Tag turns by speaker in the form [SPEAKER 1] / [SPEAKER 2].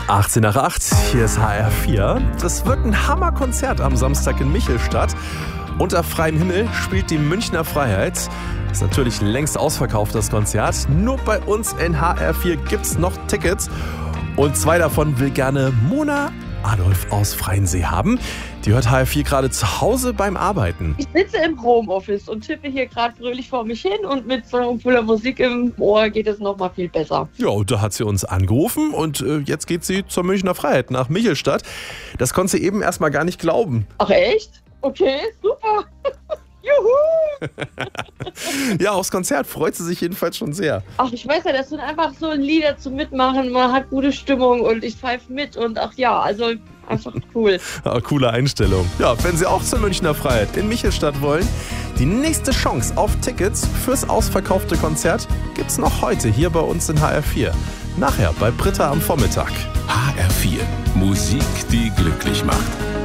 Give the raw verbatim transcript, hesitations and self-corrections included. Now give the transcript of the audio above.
[SPEAKER 1] achtzehn nach acht, hier ist H R vier. Das wird ein Hammerkonzert am Samstag in Michelstadt. Unter freiem Himmel spielt die Münchner Freiheit. Ist natürlich längst ausverkauft, das Konzert. Nur bei uns in H R vier gibt's noch Tickets. Und zwei davon will gerne Mona Adolf aus Freiensee haben. Die hört H R vier gerade zu Hause beim Arbeiten.
[SPEAKER 2] Ich sitze im Homeoffice und tippe hier gerade fröhlich vor mich hin und mit so cooler Musik im Ohr geht es noch mal viel besser.
[SPEAKER 1] Ja, und da hat sie uns angerufen und äh, jetzt geht sie zur Münchner Freiheit nach Michelstadt. Das konnte sie eben erstmal gar nicht glauben.
[SPEAKER 2] Ach echt? Okay, super. Juhu!
[SPEAKER 1] Ja, aufs Konzert freut sie sich jedenfalls schon sehr.
[SPEAKER 2] Ach, ich weiß ja, das sind einfach so Lieder zum Mitmachen. Man hat gute Stimmung und ich pfeife mit und ach ja, also einfach cool.
[SPEAKER 1] Ja, coole Einstellung. Ja, wenn Sie auch zur Münchner Freiheit in Michelstadt wollen, die nächste Chance auf Tickets fürs ausverkaufte Konzert gibt's noch heute hier bei uns in H R vier. Nachher bei Britta am Vormittag.
[SPEAKER 3] H R vier. Musik, die glücklich macht.